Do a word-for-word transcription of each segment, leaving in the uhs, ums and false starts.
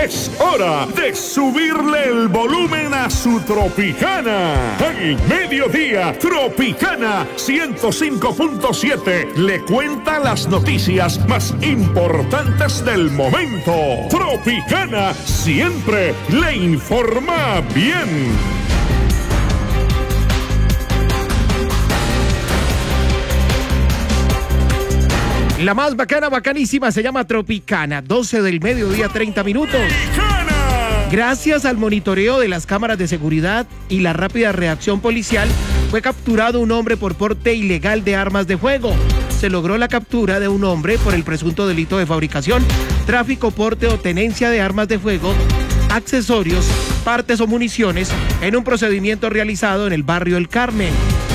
Es hora de subirle el volumen a su Tropicana. Al mediodía, Tropicana ciento cinco punto siete le cuenta las noticias más importantes del momento. Tropicana siempre le informa bien. La más bacana, bacanísima, se llama Tropicana, doce del mediodía, treinta minutos. ¡Tropicana! Gracias al monitoreo de las cámaras de seguridad y la rápida reacción policial, fue capturado un hombre por porte ilegal de armas de fuego. Se logró la captura de un hombre por el presunto delito de fabricación, tráfico, porte o tenencia de armas de fuego, accesorios, partes o municiones, en un procedimiento realizado en el barrio El Carmen.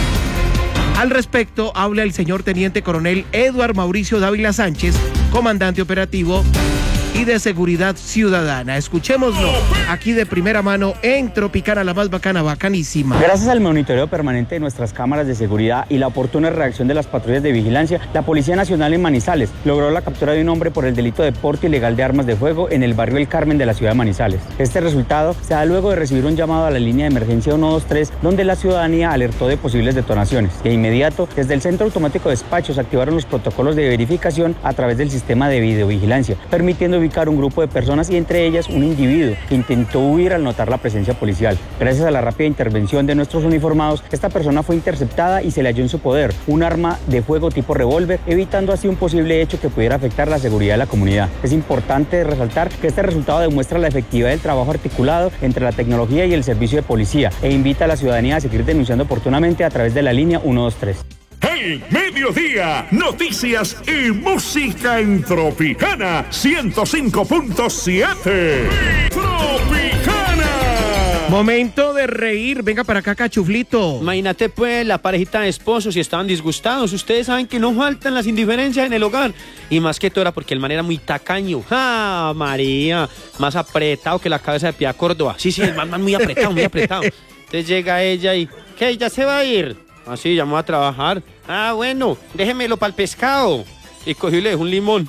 Al respecto, habla el señor Teniente Coronel Eduard Mauricio Dávila Sánchez, comandante operativo y de Seguridad Ciudadana. Escuchémoslo aquí de primera mano en Tropicana, la más bacana, bacanísima. Gracias al monitoreo permanente de nuestras cámaras de seguridad y la oportuna reacción de las patrullas de vigilancia, la Policía Nacional en Manizales logró la captura de un hombre por el delito de porte ilegal de armas de fuego en el barrio El Carmen de la ciudad de Manizales. Este resultado se da luego de recibir un llamado a la línea de emergencia ciento veintitrés, donde la ciudadanía alertó de posibles detonaciones. De inmediato, desde el Centro Automático de Despachos activaron los protocolos de verificación a través del sistema de videovigilancia, permitiendo ubicar un grupo de personas y entre ellas un individuo que intentó huir al notar la presencia policial. Gracias a la rápida intervención de nuestros uniformados, esta persona fue interceptada y se le halló en su poder un arma de fuego tipo revólver, evitando así un posible hecho que pudiera afectar la seguridad de la comunidad. Es importante resaltar que este resultado demuestra la efectividad del trabajo articulado entre la tecnología y el servicio de policía e invita a la ciudadanía a seguir denunciando oportunamente a través de la línea ciento veintitrés. El mediodía, noticias y música en Tropicana ciento cinco punto siete. Tropicana. Momento de reír. Venga para acá, Cachuflito. Imagínate pues la parejita de esposos y estaban disgustados. Ustedes saben que no faltan las indiferencias en el hogar. Y más que todo era porque el man era muy tacaño. ¡Ah, María! Más apretado que la cabeza de Pía Córdoba. Sí, sí, el man, man muy apretado, muy apretado. Entonces llega ella y... ¿Qué? ¿Ya se va a ir? Ah, sí, llamó a trabajar. Ah, bueno, déjemelo para el pescado. Y cogió y le dejó un limón.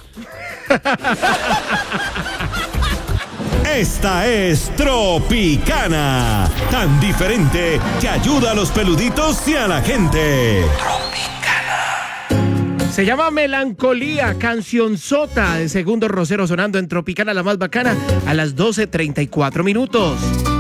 Esta es Tropicana, tan diferente que ayuda a los peluditos y a la gente. Tropicana. Se llama Melancolía, cancionzota de Segundo Rosero sonando en Tropicana, la más bacana, a las doce treinta y cuatro minutos.